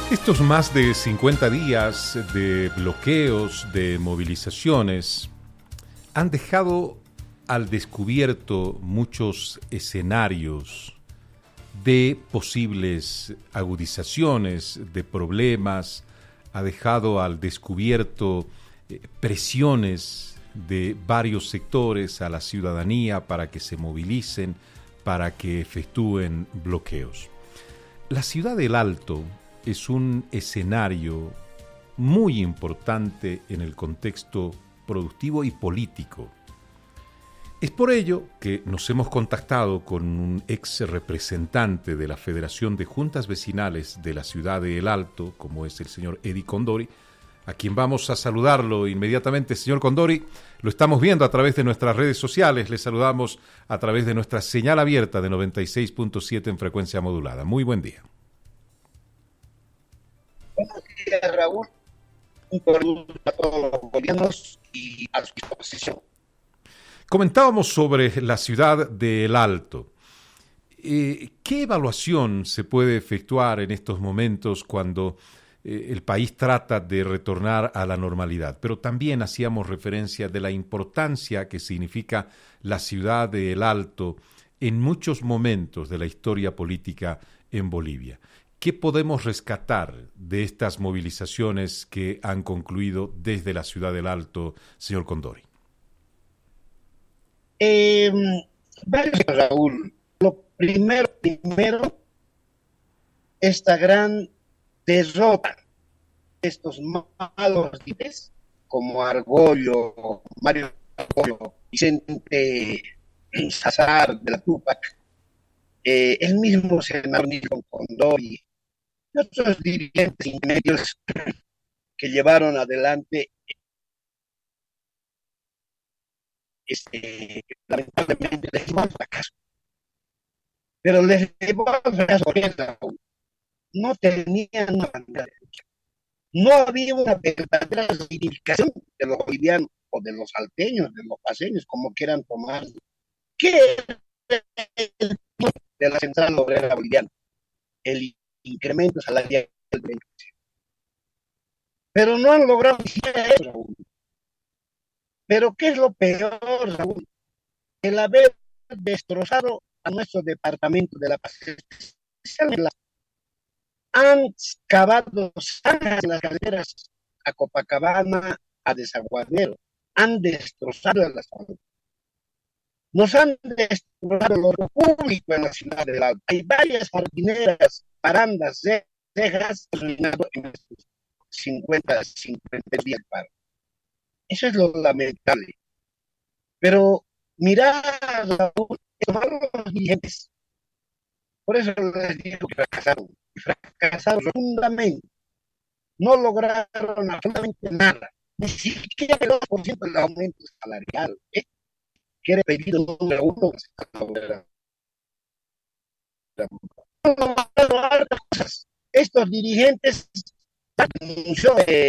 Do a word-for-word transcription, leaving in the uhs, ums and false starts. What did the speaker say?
Estos más de cincuenta días de bloqueos, de movilizaciones, han dejado al descubierto muchos escenarios de posibles agudizaciones de problemas, ha dejado al descubierto eh, presiones de varios sectores a la ciudadanía para que se movilicen, para que efectúen bloqueos. La ciudad del Alto es un escenario muy importante en el contexto productivo y político. Es por ello que nos hemos contactado con un ex representante de la Federación de Juntas Vecinales de la ciudad de El Alto, como es el señor Eddie Condori, a quien vamos a saludarlo inmediatamente. Señor Condori, lo estamos viendo a través de nuestras redes sociales, le saludamos a través de nuestra señal abierta de noventa y seis punto siete en frecuencia modulada. Muy buen día. Buenos días, Raúl. Un saludo a todos los bolivianos y a su disposición. Comentábamos sobre la ciudad de El Alto. Eh, ¿Qué evaluación se puede efectuar en estos momentos cuando eh, el país trata de retornar a la normalidad? Pero también hacíamos referencia de la importancia que significa la ciudad de El Alto en muchos momentos de la historia política en Bolivia. ¿Qué podemos rescatar de estas movilizaciones que han concluido desde la ciudad del Alto, señor Condori? Eh, varios, Raúl. Lo primero, primero, esta gran derrota, estos malos líderes, como Argollo, Mario Argollo, Vicente Sazar de la Tupac, eh, el mismo senador Nilton Condori, y otros dirigentes intermedios que llevaron adelante este, lamentablemente les llevó al fracaso. Pero les llevó al fracaso porque no tenían una bandera de lucha. No había una verdadera significación de los bolivianos o de los salteños, de los paseños, como quieran tomar. ¿Qué es el de la central obrera boliviana? El incremento salarial del veinte por ciento. Pero no han logrado ni siquiera eso, Raúl. Pero ¿qué es lo peor, Raúl? El haber destrozado a nuestro departamento de La Paz, especialmente han cavado zanjas en las carreteras a Copacabana, a Desaguadero, han destrozado las zonas. Nos han destrozado lo público en la ciudad del Alto. Hay varias jardineras, barandas, cejas, arruinado en estos cincuenta, cincuenta días para. Eso es lo lamentable. Pero mirad, Raúl, los dirigentes. Por eso les digo que fracasaron. Fracasaron rotundamente. No lograron absolutamente nada. Ni siquiera el dos por ciento del aumento salarial. ¿eh? Que era pedido número uno. Estos dirigentes anunció eh,